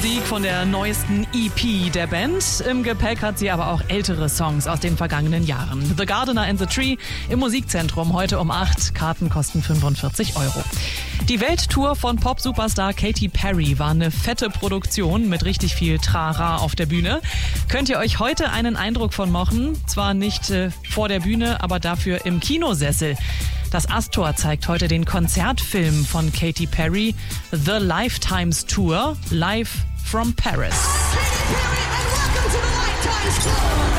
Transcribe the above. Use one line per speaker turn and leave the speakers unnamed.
Musik von der neuesten EP der Band. Im Gepäck hat sie aber auch ältere Songs aus den vergangenen Jahren. The Gardener and the Tree im Musikzentrum heute um 8. Karten kosten 45 €. Die Welttour von Pop-Superstar Katy Perry war eine fette Produktion mit richtig viel Trara auf der Bühne. Könnt ihr euch heute einen Eindruck von machen? Zwar nicht vor der Bühne, aber dafür im Kinosessel. Das Astor zeigt heute den Konzertfilm von Katy Perry, The Lifetimes Tour, live from Paris.